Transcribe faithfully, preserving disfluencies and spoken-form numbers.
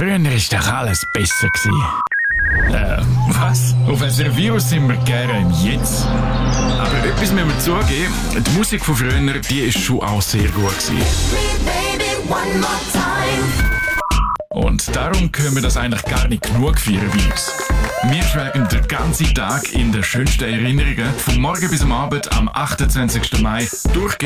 Früher war doch alles besser gewesen. Äh, was? Auf ein Virus sind wir gerne im Jetzt. Aber etwas müssen wir zugeben, die Musik von früher, die ist schon auch sehr gut gewesen. Und darum können wir das eigentlich gar nicht genug feiern bei uns. Wir schwelgen den ganzen Tag in den schönsten Erinnerungen, vom Morgen bis am Abend am achtundzwanzigsten Mai durch